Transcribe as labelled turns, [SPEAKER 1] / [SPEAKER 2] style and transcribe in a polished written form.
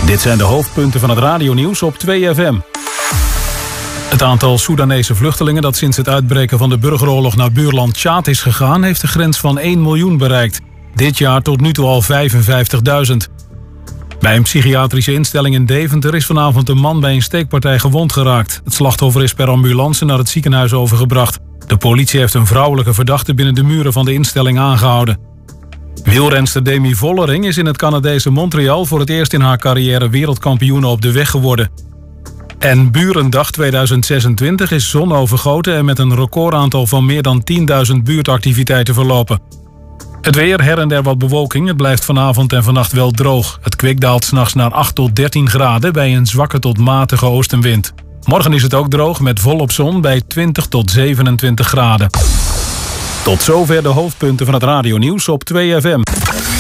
[SPEAKER 1] Dit zijn de hoofdpunten van het radionieuws op 2FM. Het aantal Soedanese vluchtelingen dat sinds het uitbreken van de burgeroorlog naar buurland Tjaad is gegaan, heeft de grens van 1 miljoen bereikt. Dit jaar tot nu toe al 55.000. Bij een psychiatrische instelling in Deventer is vanavond een man bij een steekpartij gewond geraakt. Het slachtoffer is per ambulance naar het ziekenhuis overgebracht. De politie heeft een vrouwelijke verdachte binnen de muren van de instelling aangehouden. Wielrenster Demi Vollering is in het Canadese Montreal voor het eerst in haar carrière wereldkampioene op de weg geworden. En Burendag 2026 is zonovergoten en met een recordaantal van meer dan 10.000 buurtactiviteiten verlopen. Het weer, her en der wat bewolking. Het blijft vanavond en vannacht wel droog. Het kwik daalt 's nachts naar 8 tot 13 graden bij een zwakke tot matige oostenwind. Morgen is het ook droog met volop zon bij 20 tot 27 graden. Tot zover de hoofdpunten van het radionieuws op 2FM.